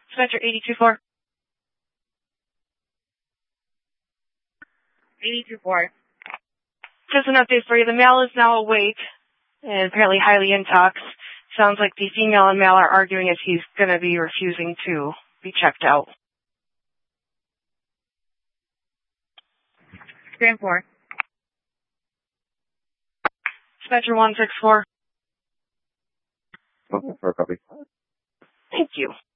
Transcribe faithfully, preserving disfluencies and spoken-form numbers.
Dispatcher eighty-two four. eighty-two four. Just an update for you. The male is now awake and apparently highly intox. Sounds like the female and male are arguing as he's going to be refusing to be checked out. Grand four. Dispatcher one six four. Okay, for a copy. Thank you.